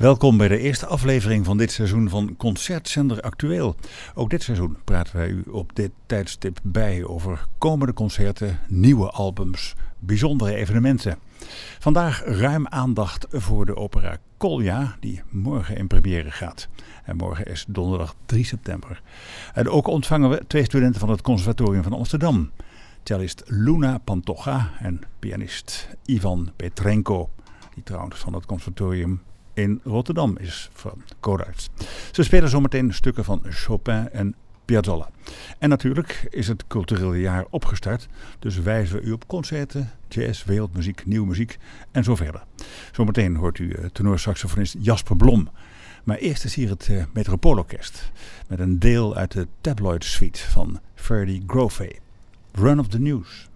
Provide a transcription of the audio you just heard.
Welkom bij de eerste aflevering van dit seizoen van Concertzender Actueel. Ook dit seizoen praten wij u op dit tijdstip bij over komende concerten, nieuwe albums, bijzondere evenementen. Vandaag ruim aandacht voor de opera Kolja, die morgen in première gaat. En morgen is donderdag 3 september. En ook ontvangen we 2 studenten van het Conservatorium van Amsterdam. Cellist Luna Pantoja en pianist Ivan Petrenko, die trouwens van het conservatorium in Rotterdam is van Codarts. Ze spelen zometeen stukken van Chopin en Piazzolla. En natuurlijk is het culturele jaar opgestart, dus wijzen we u op concerten, jazz, wereldmuziek, nieuwe muziek en zo verder. Zometeen hoort u tenorsaxofonist Jasper Blom. Maar eerst is hier het Metropoolorkest met een deel uit de Tabloid Suite van Freddie Grove. Run of the News.